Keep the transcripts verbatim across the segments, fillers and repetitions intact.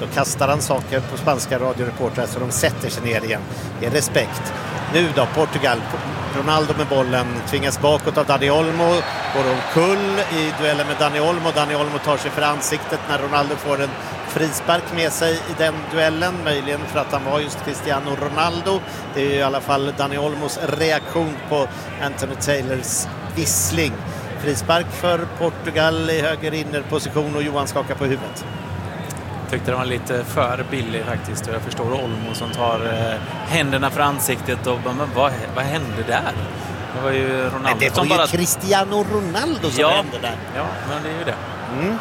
Då kastar han saker på spanska radioreportrar så de sätter sig ner igen. Det är respekt. Nu då, Portugal. Ronaldo med bollen tvingas bakåt av Dani Olmo. Går omkull i duellen med Dani Olmo. Dani Olmo tar sig för ansiktet när Ronaldo får en frispark med sig i den duellen. Möjligen för att han var just Cristiano Ronaldo. Det är i alla fall Dani Olmos reaktion på Anthony Taylors vissling. Frispark för Portugal i höger innerposition och Johan skakar på huvudet. Tyckte det var lite för billig faktiskt, och jag förstår Olmo som tar eh, händerna för ansiktet och men, vad, vad hände där? Det var ju Ronaldo. Men det var som ju bara... Cristiano Ronaldo som ja, hände där. Ja, men det är ju det. Mm.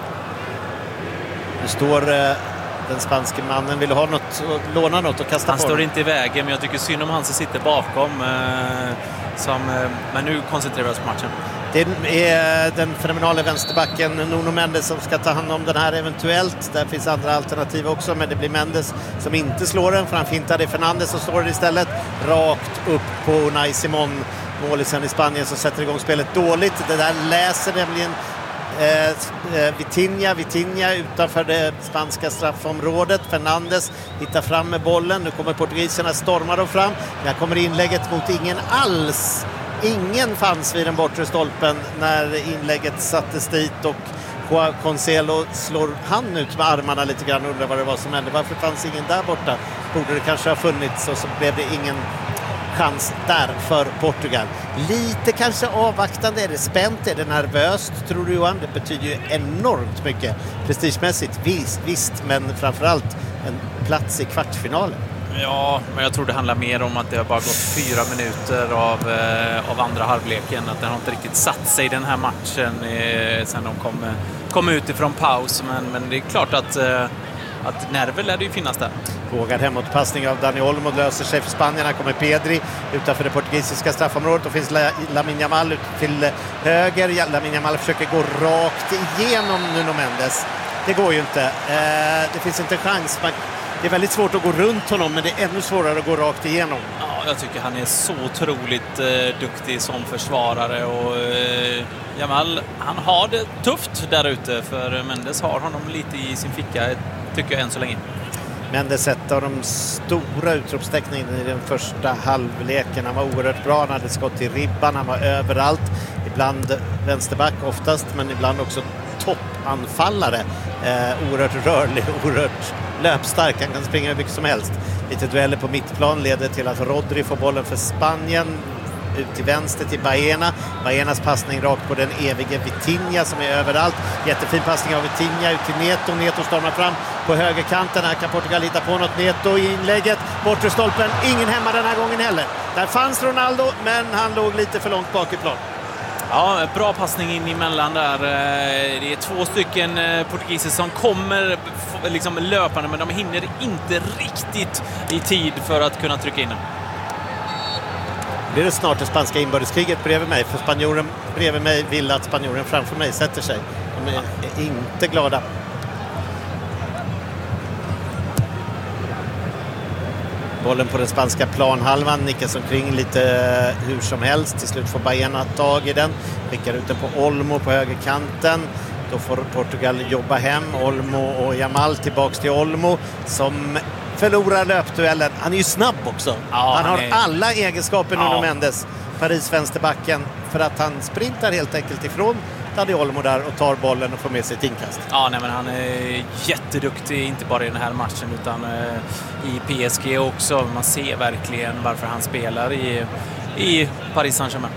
Nu står eh, den spanske mannen, vill ha något, låna något och kasta han på. Han står den. inte i vägen, men jag tycker synd om han som sitter bakom. Eh, som, eh, men nu koncentrerar vi oss på matchen. Det är den fenomenala vänsterbacken Nuno Mendes som ska ta hand om den här eventuellt. Där finns andra alternativ också, men det blir Mendes som inte slår den, för han fintade Fernandes och slår den istället rakt upp på Unai Simon, målisen i Spanien, som sätter igång spelet dåligt. Det där läser nämligen eh, Vitinha, Vitinha utanför det spanska straffområdet. Fernandes hittar fram med bollen. Nu kommer portugiserna, stormar de fram. Där kommer inlägget mot ingen alls. Ingen fanns vid den bortre stolpen när inlägget sattes dit, och Joao Cancelo slår han ut med armarna lite grann och undrar vad det var som hände. Varför fanns ingen där borta? Borde det kanske ha funnits, och så blev det ingen chans där för Portugal. Lite kanske avvaktande, är det spänt, är det nervöst, tror du Johan? Det betyder ju enormt mycket prestigemässigt, visst, visst men framförallt en plats i kvartsfinalen. Ja, men jag tror det handlar mer om att det har bara gått fyra minuter av, eh, av andra halvleken. Att den har inte riktigt satt sig den här matchen eh, sen de kom, kom ut ifrån paus. Men, men det är klart att, eh, att nerver lär det ju finnas där. Vågad hemåtpassning av Dani Olmo löser sig för Spanien. Här kommer Pedri utanför det portugisiska straffområdet. Då finns Lamine Yamal ut till höger. Lamine Yamal försöker gå rakt igenom Nuno Mendes. Det går ju inte. Eh, det finns inte en chans. Man Det är väldigt svårt att gå runt honom, men det är ännu svårare att gå rakt igenom. Ja, jag tycker han är så otroligt eh, duktig som försvarare, och eh, Jamal, han har det tufft där ute, för Mendes har honom lite i sin ficka, tycker jag än så länge. Mendes, ett av de stora utropstecknen i den första halvleken. Han var oerhört bra, han hade skott i ribban, han var överallt. Ibland vänsterback oftast, men ibland också toppanfallare. Eh, oerhört rörlig, oerhört löpstark, han kan springa hur mycket som helst. Lite dueller på mittplan leder till att Rodri får bollen för Spanien ut till vänster till Baena. Baenas passning rakt på den evige Vitinha som är överallt. Jättefin passning av Vitinha ut till Neto. Neto stormar fram på högerkanten. Här kan Portugal hitta på något. Neto i inlägget. Bortre stolpen. Ingen hemma den här gången heller. Där fanns Ronaldo, men han låg lite för långt bak i plan. Ja, bra passning in emellan där. Det är två stycken portugiser som kommer liksom löpande, men de hinner inte riktigt i tid för att kunna trycka in den. Blir det snart det spanska inbördeskriget bredvid mig, för spanjoren bredvid mig vill att spanjoren framför mig sätter sig. De är inte glada. Bollen på den spanska planhalvan nickas omkring lite hur som helst. Till slut får Baena tag i den. Skickar ut den på Olmo på högerkanten. Då får Portugal jobba hem. Olmo och Yamal tillbaks till Olmo som förlorar löpduellen. Han är ju snabb också. Ja, han, han har är... alla egenskaper, Nuno ja. Mendes, Paris vänsterbacken, för att han sprintar helt enkelt ifrån Dani Olmo där och tar bollen och får med sig ett inkast. Ja, nej, men han är jätteduktig, inte bara i den här matchen utan eh, i P S G också. Man ser verkligen varför han spelar i, i Paris Saint-Germain.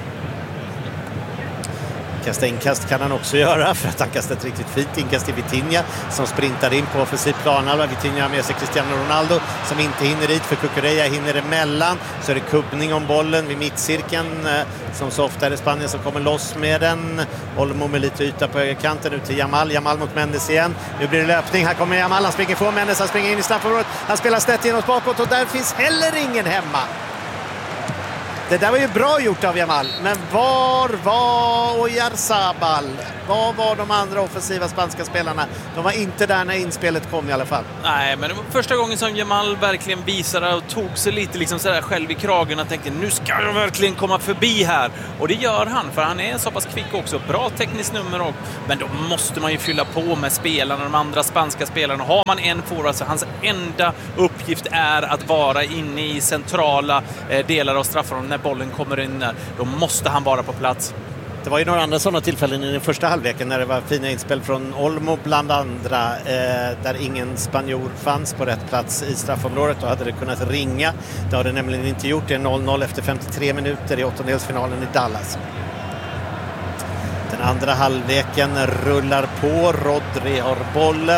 Kasta inkast kan han också göra, för att han kastar ett riktigt fint inkast till Vitinha som sprintar in på offensiv planhalva. Vitinha har med sig Cristiano Ronaldo som inte hinner dit, för Cucurella hinner emellan. Så är det kubbning om bollen vid mittcirkeln, som så ofta är det Spanien som kommer loss med den. Olmo med lite yta på högerkanten ut till Yamal. Yamal mot Mendes igen. Nu blir det löpning. Här kommer Yamal. Han springer från Mendes. Han springer in i straffområdet. Han spelar snett inåt bakåt och där finns heller ingen hemma. Det där var ju bra gjort av Yamal, men var var Oyarzabal? Var var de andra offensiva spanska spelarna? De var inte där när inspelet kom i alla fall. Nej, men det var första gången som Yamal verkligen visade och tog sig lite liksom sådär själv i kragen och tänkte, nu ska jag verkligen komma förbi här. Och det gör han, för han är så pass kvick också. Bra tekniskt nummer, och, men då måste man ju fylla på med spelarna, de andra spanska spelarna. Har man en forward, så hans enda uppgift är att vara inne i centrala eh, delar av straffområdet. När bollen kommer in där, då måste han vara på plats. Det var ju några andra sådana tillfällen i den första halvleken när det var fina inspel från Olmo bland andra, eh, där ingen spanjor fanns på rätt plats i straffområdet. Då hade det kunnat ringa. Det har det nämligen inte gjort. Det är noll noll efter femtiotre minuter i åttondelsfinalen i Dallas. Den andra halvleken rullar på. Rodri har bollen.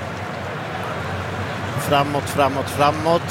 Framåt, framåt, framåt.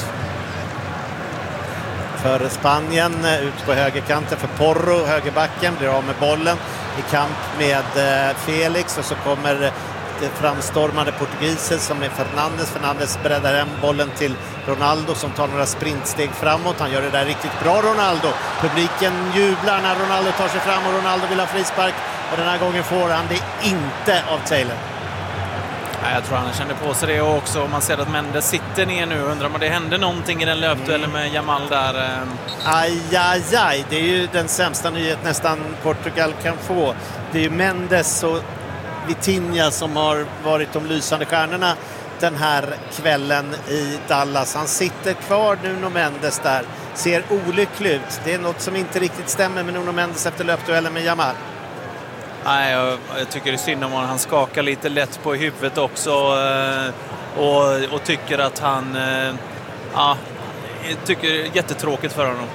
För Spanien, ut på högerkanten för Porro, högerbacken, blir av med bollen i kamp med eh, Felix, och så kommer det framstormade portugiser som är Fernandes. Fernandes breddar hem bollen till Ronaldo som tar några sprintsteg framåt. Han gör det där riktigt bra, Ronaldo. Publiken jublar när Ronaldo tar sig fram, och Ronaldo vill ha frispark, och den här gången får han det inte av Taylor. Jag tror han kände på sig det också. Man ser att Mendes sitter ner nu. Undrar om det hände någonting i den löpduellen med Yamal där. Aj, aj, aj. Det är ju den sämsta nyhet nästan Portugal kan få. Det är ju Mendes och Vitinha som har varit de lysande stjärnorna den här kvällen i Dallas. Han sitter kvar, Nuno Mendes där. Ser olycklig ut. Det är något som inte riktigt stämmer med Nuno Mendes efter löpduellen med Yamal. Nej, jag, jag tycker det är synd om honom. Han skakar lite lätt på huvudet också, eh, och, och tycker att han eh, ja, tycker det är jättetråkigt för honom.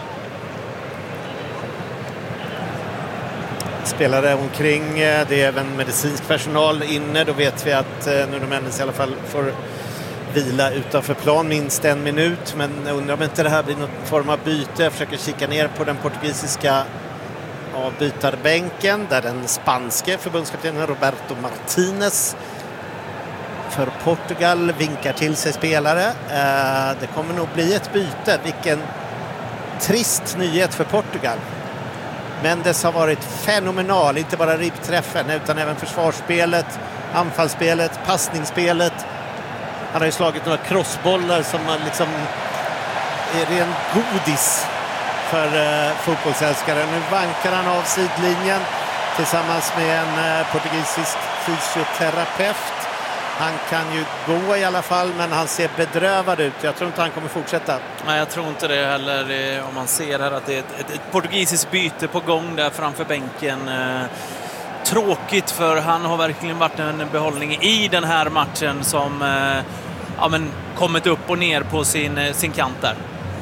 Spelare omkring, det är även medicinsk personal inne. Då vet vi att eh, Nuno Mendes i alla fall får vila utanför plan minst en minut. Men jag undrar om inte det här blir någon form av byte. Jag försöker kika ner på den portugisiska avbytarbänken där den spanske förbundskaptenen Roberto Martinez för Portugal vinkar till sig spelare. Eh, det kommer nog bli ett byte. Vilken trist nyhet för Portugal. Mendes har varit fenomenal, inte bara ribbträffen utan även försvarsspelet, anfallsspelet, passningsspelet. Han har ju slagit några crossbollar som man liksom är ren godis för uh, fotbollsälskare. Nu vankar han av sidlinjen tillsammans med en uh, portugisisk fysioterapeut. Han kan ju gå i alla fall, men han ser bedrövad ut. Jag tror inte han kommer fortsätta. Nej, jag tror inte det heller. Om man ser här att det är ett, ett, ett portugisiskt byte på gång där framför bänken. Uh, tråkigt, för han har verkligen varit en behållning i den här matchen som uh, ja, men kommit upp och ner på sin, uh, sin kant där.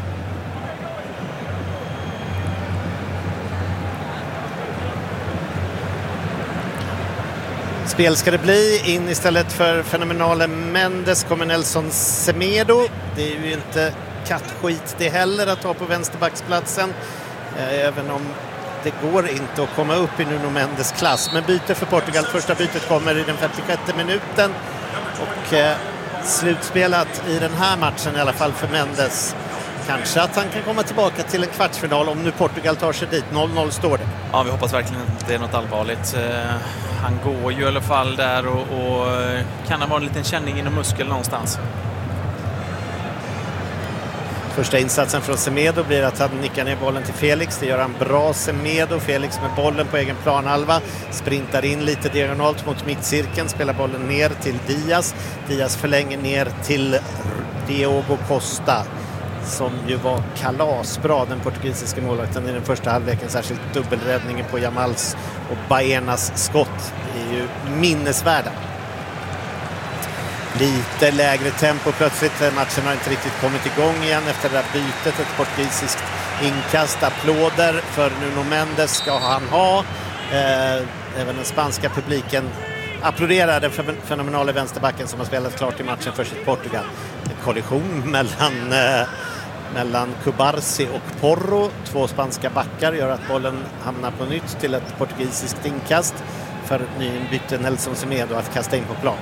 Spel ska det bli. In istället för fenomenalen Mendes kommer Nelson Semedo. Det är ju inte kattskit det heller att ta på vänsterbacksplatsen. Även om det går inte att komma upp i Nuno Mendes klass. Men byte för Portugal. Första bytet kommer i den femtiosjätte minuten. Och eh, slutspelat i den här matchen i alla fall för Mendes. Kanske att han kan komma tillbaka till en kvartsfinal om nu Portugal tar sig dit. noll noll står det. Ja, vi hoppas verkligen att det är något allvarligt. Han går ju i alla fall där och, och kan ha varit en liten känning inom muskel någonstans. Första insatsen från Semedo blir att han nickar ner bollen till Felix. Det gör han bra, Semedo. Felix med bollen på egen planhalva. Sprintar in lite diagonalt mot mittcirkeln. Spelar bollen ner till Diaz. Diaz förlänger ner till Diogo Costa, som ju var kalasbra, den portugisiska målvakten i den första halvleken. Särskilt dubbelräddningen på Yamals och Baenas skott är ju minnesvärda. Lite lägre tempo plötsligt. Matchen har inte riktigt kommit igång igen efter det där bytet. Ett portugisiskt inkast. Applåder för Nuno Mendes ska han ha. Eh, även den spanska publiken applåderar den fenomenala vänsterbacken som har spelat klart i matchen för sitt Portugal. En kollision mellan, eh, mellan Cubarsi och Porro. Två spanska backar gör att bollen hamnar på nytt till ett portugisiskt inkast för nyinbytte Nelson Semedo att kasta in på plan.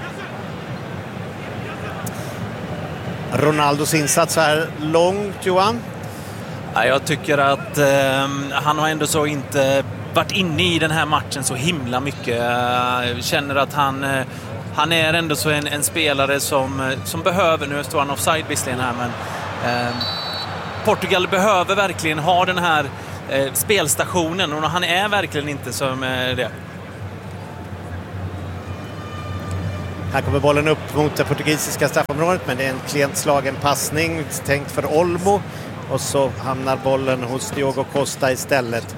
Ronaldos insats så här långt, Johan? Ja, jag tycker att eh, han har ändå så inte varit inne i den här matchen så himla mycket. Jag känner att han, eh, han är ändå så en, en spelare som, som behöver, nu står han offside visserligen här, men eh, Portugal behöver verkligen ha den här eh, spelstationen, och han är verkligen inte som eh, det. Här kommer bollen upp mot det portugisiska straffområdet, men det är en klent slagen passning tänkt för Olmo, och så hamnar bollen hos Diogo Costa istället.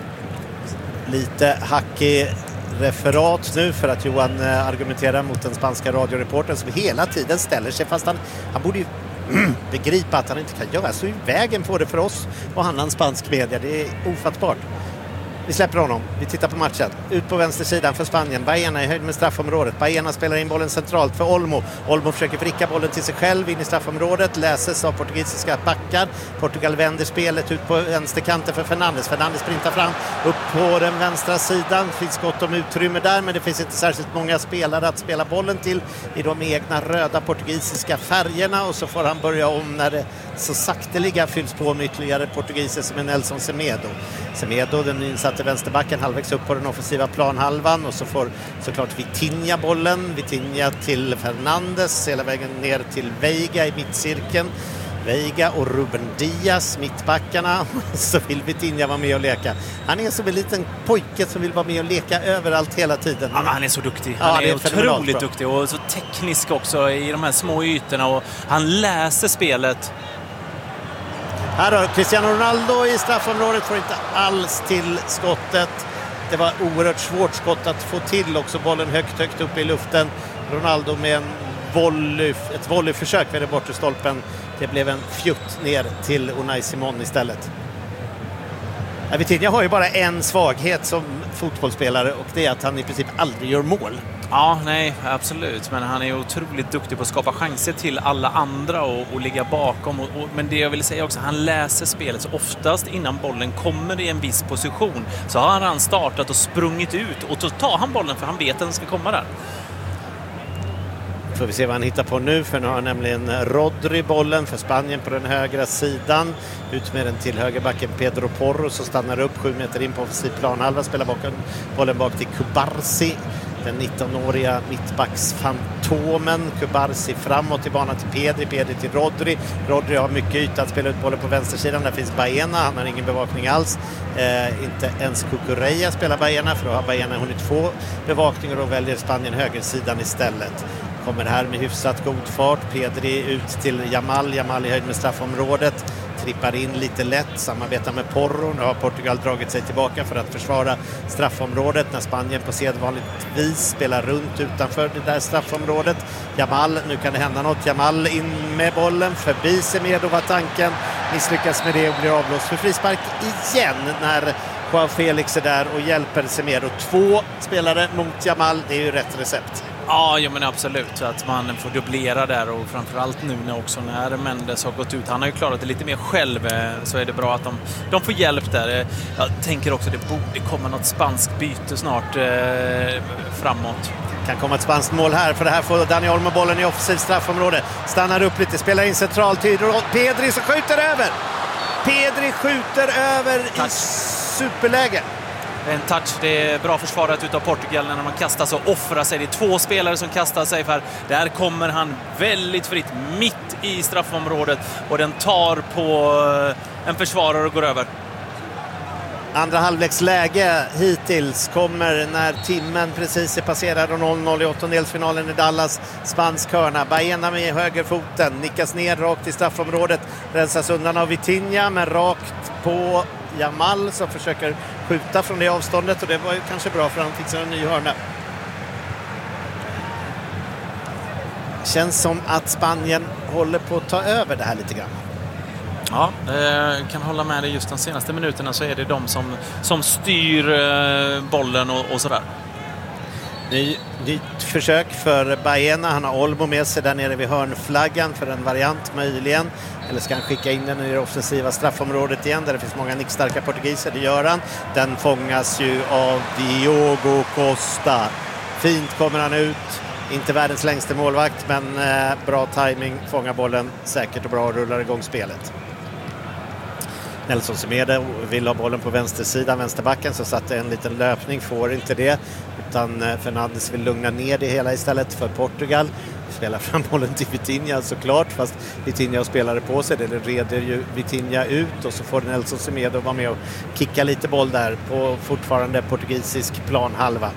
Lite hackig referat nu för att Johan argumenterar mot den spanska radioreportern som hela tiden ställer sig, fast han, han borde ju begripa att han inte kan göra så i vägen på det för oss och annan spansk media. Det är ofattbart. Vi släpper honom. Vi tittar på matchen. Ut på vänstersidan för Spanien. Baena i höjd med straffområdet. Baena spelar in bollen centralt för Olmo. Olmo försöker vricka bollen till sig själv in i straffområdet. Läses av portugisiska backar. Portugal vänder spelet ut på vänsterkanten för Fernandes. Fernandes sprintar fram upp på den vänstra sidan. Det finns gott om utrymme där, men det finns inte särskilt många spelare att spela bollen till i de egna röda portugisiska färgerna, och så får han börja om när det så sakteliga fylls på med ytterligare portugiser som är Nelson Semedo. Semedo, den insatte vänsterbacken, halvvägs upp på den offensiva planhalvan, och så får såklart Vitinha bollen. Vitinha till Fernandes, hela vägen ner till Veiga i mittcirkeln. Veiga och Ruben Diaz, mittbackarna. Så vill Vitinha vara med och leka. Han är som en liten pojke som vill vara med och leka överallt hela tiden. Ja, han är så duktig. Han ja, är, är otroligt duktig och så teknisk också i de här små ytorna, och han läser spelet. Här har Cristiano Ronaldo i straffområdet, får inte alls till skottet. Det var oerhört svårt skott att få till också. Bollen högt, högt upp i luften. Ronaldo med en volley, ett volleyförsök vid den bortre stolpen. Det blev en fjutt ner till Unai Simon istället. Jag vet inte, jag har ju bara en svaghet som fotbollsspelare, och det är att han i princip aldrig gör mål. Ja, nej, absolut. Men han är otroligt duktig på att skapa chanser till alla andra och, och ligga bakom. Och, och, men det jag vill säga också, han läser spelet. Så oftast innan bollen kommer i en viss position så har han startat och sprungit ut. Och så tar han bollen för han vet att den ska komma där. Får vi se vad han hittar på nu, för nu har nämligen Rodri bollen för Spanien på den högra sidan. Ut med den till högerbacken Pedro Porro, så stannar upp sju meter in på offensiv planhalva, spelar bak bollen bak till Kubarsi, den nittonåriga mittbacksfantomen. Kubarsi framåt i banan till Pedri, Pedri till Rodri. Rodri har mycket yta att spela ut bollen på vänstersidan. Där finns Baena, han har ingen bevakning alls. Eh, inte ens Cucurella spelar Baena, för då har Baena hunnit få bevakning, och då väljer Spanien högersidan istället. Kommer här med hyfsat god fart. Pedri ut till Jamal. Jamal i höjd med straffområdet. Trippar in lite lätt. Samarbetar med Porro. Nu har Portugal dragit sig tillbaka för att försvara straffområdet, när Spanien på sedvanligt vis spelar runt utanför det där straffområdet. Jamal, nu kan det hända något. Jamal in med bollen. Förbi Semedo var tanken. Misslyckas med det och blir avblåst för frispark igen när Joao Felix är där och hjälper Semedo. Två spelare mot Jamal. Det är ju rätt recept. Ja, ja, men absolut. Att man får dubblera där, och framförallt nu när också när Mendes har gått ut. Han har ju klarat det lite mer själv, så är det bra att de, de får hjälp där. Jag tänker också att det borde komma något spanskt byte snart eh, framåt. Kan komma ett spanskt mål här, för det här får Dani Olmo bollen i offensiv straffområde. Stannar upp lite, spelar in centralt till Pedri som skjuter över. Pedri skjuter över Tack. i superläge. En touch, det är bra försvarat utav Portugal när man kastar sig och offrar sig. Det är två spelare som kastar sig, för där kommer han väldigt fritt mitt i straffområdet, och den tar på en försvarare och går över. Andra halvleksläge hittills kommer när timmen precis är passerad och noll noll i åttondelsfinalen i Dallas. Spansk hörna. Baena med högerfoten. Nickas ner rakt i straffområdet. Rensas undan av Vitinha, men rakt på Jamal som försöker skjuta från det avståndet, och det var ju kanske bra för han fick sig en ny hörna. Känns som att Spanien håller på att ta över det här lite grann. Ja, jag kan hålla med dig. Just de senaste minuterna så är det de som, som styr bollen och, och sådär. Ny, nytt försök för Baena. Han har Olmo med sig där nere vid hörnflaggan för en variant möjligen. Eller ska han skicka in den i det offensiva straffområdet igen, där det finns många nickstarka portugiser. Det gör han. Den fångas ju av Diogo Costa. Fint kommer han ut. Inte världens längsta målvakt, men eh, bra timing. Fångar bollen säkert och bra och rullar igång spelet. Nelson Semedo vill ha bollen på vänstersidan, vänsterbacken, så satte en liten löpning, får inte det. Utan Fernandes vill lugna ner det hela istället för Portugal. Spelar fram bollen till Vitinha såklart, fast Vitinha spelade på sig. Det reder ju Vitinha ut och så får Nelson Semedo vara med och kicka lite boll där på fortfarande portugisisk planhalva.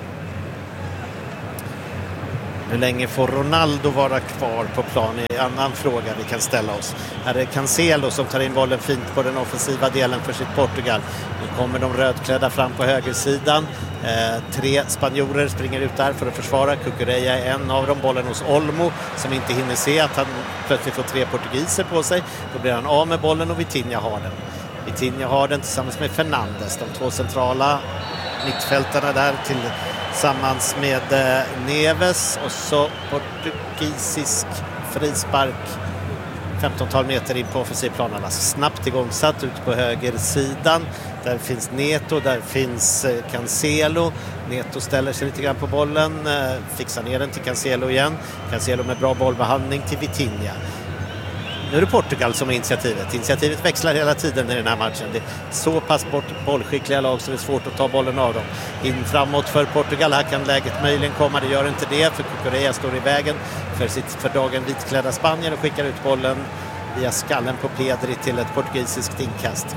Hur länge får Ronaldo vara kvar på plan är en annan fråga vi kan ställa oss. Här är Cancelo som tar in bollen fint på den offensiva delen för sitt Portugal. Nu kommer de rödklädda fram på högersidan. Eh, tre spanjorer springer ut där för att försvara. Cucurella är en av dem. Bollen hos Olmo som inte hinner se att han plötsligt får tre portugiser på sig. Då blir han av med bollen och Vitinha har den. Vitinha har den tillsammans med Fernandes. De två centrala mittfältarna där tillsammans med eh, Neves och så portugisisk frispark femtontal meter in på offensivplanen. Alltså snabbt igångsatt ut på högersidan. Där finns Neto, där finns eh, Cancelo. Neto ställer sig lite grann på bollen, eh, fixar ner den till Cancelo igen. Cancelo med bra bollbehandling till Vitinha. Nu är det Portugal som är initiativet. Initiativet växlar hela tiden i den här matchen. Det är så pass bort bollskickliga lag så det är svårt att ta bollen av dem. In framåt för Portugal. Här kan läget möjligen komma. Det gör inte det för Cucurella står i vägen för sitt för dagen vitklädda Spanien och skickar ut bollen via skallen på Pedri till ett portugisiskt inkast.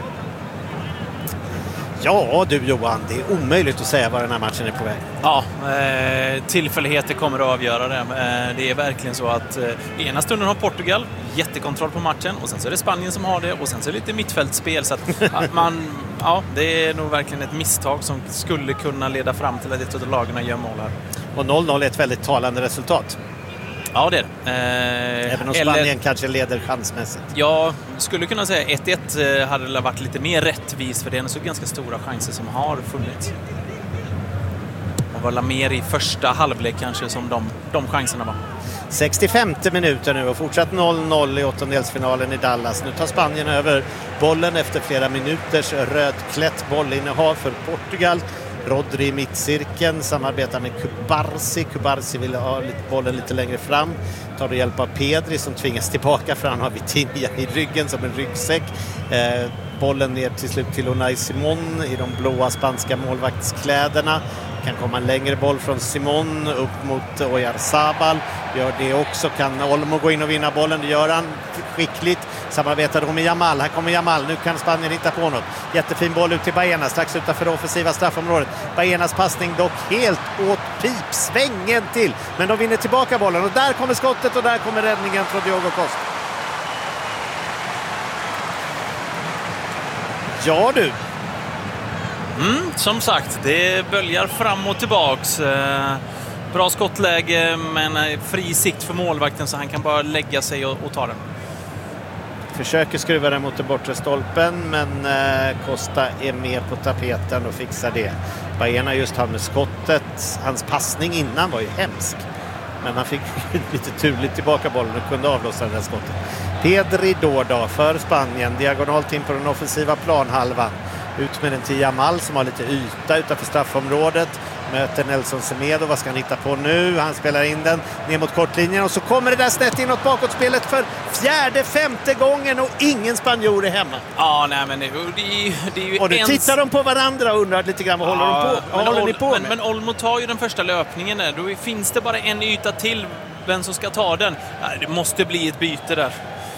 Ja du Johan, det är omöjligt att säga var den här matchen är på väg. Ja, eh, tillfälligheter kommer att avgöra det. Eh, det är verkligen så att eh, ena stunden har Portugal jättekontroll på matchen och sen så är det Spanien som har det och sen så är det lite mittfältspel så att ja, man, ja, det är nog verkligen ett misstag som skulle kunna leda fram till att ett av lagen gör mål här. Och noll noll är ett väldigt talande resultat. Ja, det är det. Eh, Även om Spanien eller, kanske leder chansmässigt. Ja, skulle kunna säga ett ett eh, hade det varit lite mer rättvis för det är så ganska stora chanser som har funnits. Och var mer i första halvlek kanske som de, de chanserna var. sextiofemte minuter nu och fortsatt noll noll i åttondelsfinalen i Dallas. Nu tar Spanien över bollen efter flera minuters rödklätt bollinnehav för Portugal. Rodri i mittcirkeln samarbetar med Cubarsi. Cubarsi vill ha bollen lite längre fram. Tar det hjälp av Pedri som tvingas tillbaka för han har Vitinha i ryggen som en ryggsäck. Eh, bollen ner till slut till Unai Simon i de blåa spanska målvaktskläderna. Kan komma en längre boll från Simon upp mot Oyarzabal. Gör det också. Kan Olmo gå in och vinna bollen? Det gör han skickligt. Samarbetar då med Yamal. Här kommer Yamal. Nu kan Spanien hitta på något. Jättefin boll ut till Baena. Strax utanför det offensiva straffområdet. Baenas passning dock helt åt pipsvängen till. Men de vinner tillbaka bollen. Och där kommer skottet och där kommer räddningen från Diogo Costa. Ja du. Mm, som sagt, det böljar fram och tillbaks. Eh, bra skottläge, men fri sikt för målvakten så han kan bara lägga sig och, och ta den. Försöker skruva den mot den bortre stolpen, men eh, Costa är med på tapeten och fixar det. Baena just han med skottet. Hans passning innan var ju hemsk. Men han fick lite turligt tillbaka bollen och kunde avlossa den där skottet. Pedri då då för Spanien. Diagonalt in på den offensiva planhalvan. Ut med den till Yamal som har lite yta utanför straffområdet. Möter Nelson Semedo. Vad ska han hitta på nu? Han spelar in den ner mot kortlinjen. Och så kommer det där snett inåt bakåtspelet för fjärde, femte gången. Och ingen spanjor är hemma. Ja, nej men det, det, det är ju och nu ens... tittar de på varandra och undrar lite grann vad ja, håller de på, vad håller Ol- ni på men, med? men Olmo tar ju den första löpningen där. Då finns det bara en yta till. Vem som ska ta den? Ja, det måste bli ett byte där.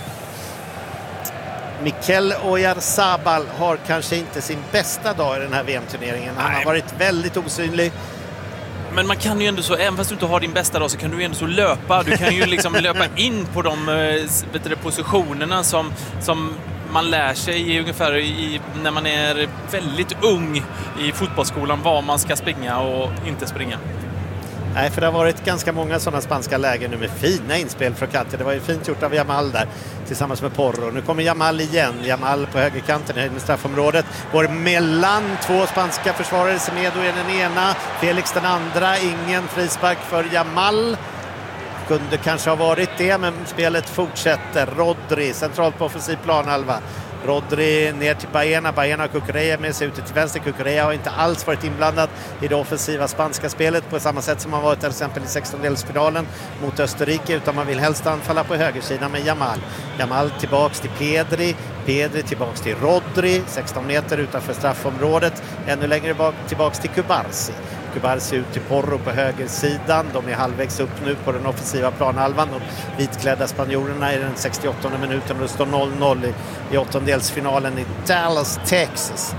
Mikel Oyarzabal har kanske inte sin bästa dag i den här V M-turneringen. Han Nej. har varit väldigt osynlig. Men man kan ju ändå så, även fast du inte har din bästa dag så kan du ändå så löpa. Du kan ju liksom löpa in på de vet du, positionerna som, som man lär sig i, ungefär i, när man är väldigt ung i fotbollsskolan var man ska springa och inte springa. Nej, för det har varit ganska många sådana spanska lägen nu med fina inspel från kanten. Det var ju fint gjort av Yamal där tillsammans med Porro. Nu kommer Yamal igen. Yamal på högerkanten i straffområdet. Går mellan två spanska försvarare. Semedo är den ena, Felix den andra. Ingen frispark för Yamal. Kunde kanske ha varit det, men spelet fortsätter. Rodri centralt på offensiv planhalva. Rodri ner till Baena. Baena och Cucurella med sig ute till vänster. Cucurella har inte alls varit inblandad i det offensiva spanska spelet på samma sätt som man varit till exempel i sextondelsfinalen mot Österrike, utan man vill helst anfalla på högersidan med Yamal. Yamal tillbaks till Pedri. Pedri tillbaks till Rodri, sexton meter utanför straffområdet. Ännu längre bak, tillbaks till Kubarsi. Kubarsi ut till Porro på högersidan. De är halvvägs upp nu på den offensiva planhalvan. De vitklädda spanjorerna i den sextioåttonde minuten och det står noll noll i, i åttondelsfinalen i Dallas, Texas.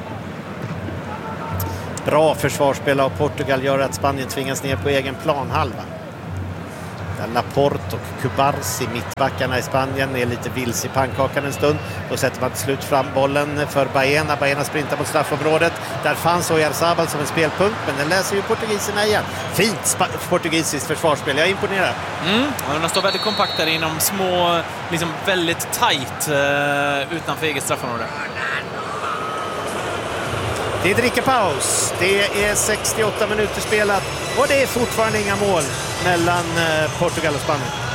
Bra försvarsspel av Portugal gör att Spanien tvingas ner på egen planhalva. Laporte och Kubarsi, mittbackarna i Spanien, är lite vilse i pannkakan en stund. Då sätter man till slut fram bollen för Baena. Baena sprintar mot straffområdet. Där fanns Oyarzabal som en spelpunkt, men den läser ju portugiserna igen. Fint spa- portugisiskt försvarsspel, jag är imponerad. Mm, de står väldigt kompakt där inom små, liksom väldigt tajt eh, utanför eget straffområde. Det är drickapaus. Det är sextioåtta minuter spelat och det är fortfarande inga mål mellan Portugal och Spanien.